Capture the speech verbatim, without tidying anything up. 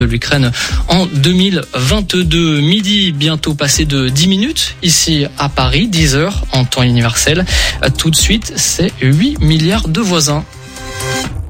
de l'Ukraine en deux mille vingt-deux. Midi, bientôt passé de dix minutes, ici à Paris, dix heures en temps universel. Tout de suite, c'est huit milliards de voisins.